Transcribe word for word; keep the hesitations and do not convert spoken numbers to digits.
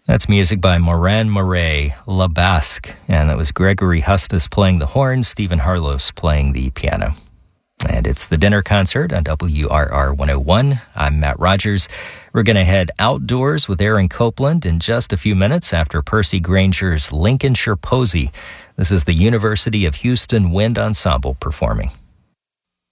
That's music by Moran Murray, La Basque, and that was Gregory Hustis playing the horn, Stephen Harlos playing the piano. And it's the dinner concert on W R R one oh one. I'm Matt Rogers. We're going to head outdoors with Aaron Copeland in just a few minutes after Percy Granger's Lincolnshire Posy. This is the University of Houston Wind Ensemble performing.